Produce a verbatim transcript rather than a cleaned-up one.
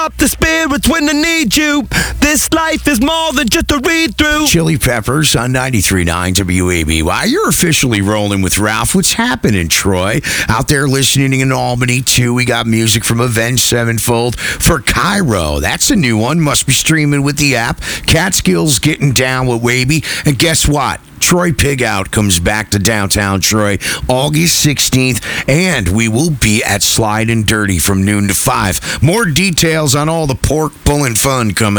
up the spirits when I need you. This life is more than just a read-through. Chili Peppers on ninety-three point nine W A B Y. You're officially rolling with Ralph. What's happening, Troy? Out there listening in Albany, too. We got music from Avenged Sevenfold for Cairo. That's a new one. Must be streaming with the app. Catskills getting down with Waby. And guess what? Troy Pig Out comes back to downtown Troy August sixteenth, and we will be at Slide and Dirty from noon to five. More details on all the pork pulling fun coming